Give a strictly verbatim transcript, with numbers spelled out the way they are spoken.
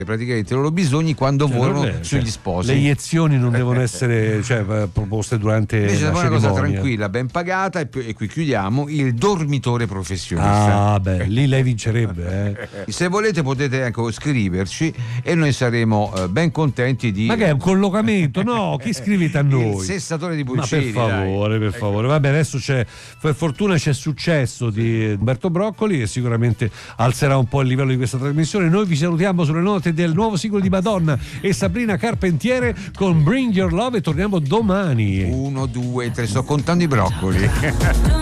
praticamente i loro bisogni quando Cioè, volano non è- sugli cioè, sposi. Le iniezioni non devono essere cioè, proposte durante Invece la è una cerimonia. cosa tranquilla, ben pagata, e, poi- e qui chiudiamo, il dormitore professionista. Ah, beh, lì lei vincerebbe. Eh. Se volete potete anche scriverci e noi saremo eh, ben contenti di... Ma che è un collocamento? No, chi scrivete a noi? Il sessatore di Ma Pulcini, per favore, per favore. Vabbè, adesso c'è, per fortuna c'è successo di Umberto Broccoli e sicuramente alzerà un po' il livello di questa trasmissione. Noi vi salutiamo sulle note del nuovo singolo di Madonna e Sabrina Carpentiere con Bring Your Love e torniamo domani. Uno, due, tre, sto contando i broccoli.